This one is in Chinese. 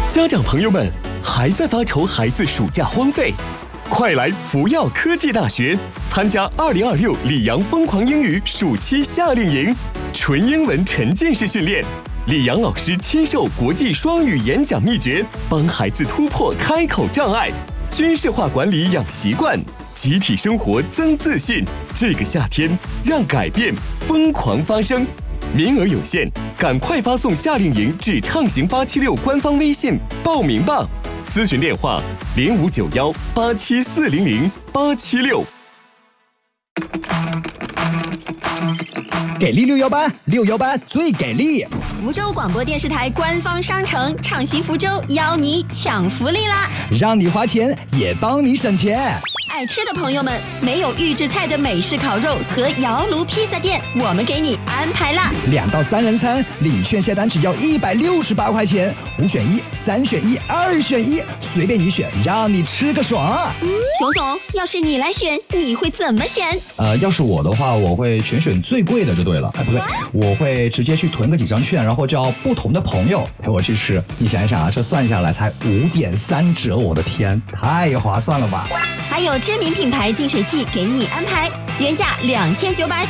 家长朋友们，还在发愁孩子暑假荒废？快来福耀科技大学参加2026里昂疯狂英语暑期夏令营，纯英文沉浸式训练，李阳老师亲授国际双语演讲秘诀，帮孩子突破开口障碍，军事化管理养习惯，集体生活增自信。这个夏天，让改变疯狂发生。名额有限，赶快发送夏令营至畅行876官方微信报名吧。咨询电话059187400876。 给力618最给力！ 福州广播电视台官方商城畅行福州邀你抢福利啦！ 让你花钱也帮你省钱。 爱吃的朋友们，没有预制菜的美式烤肉和窑炉披萨店，我们给你安排啦 ！2到3人餐，领券下单只要168块钱，5选1、3选1、2选1，随便你选，让你吃个爽。 熊总，要是你来选，你会怎么选？ 要是我的话，我会全选最贵的就对了。不对，我会直接去囤个几张券，然后叫不同的朋友陪我去吃。你想一想啊，这算下来才5.3折，我的天，太划算了吧！ 还有知名品牌净水器给你安排，原价2990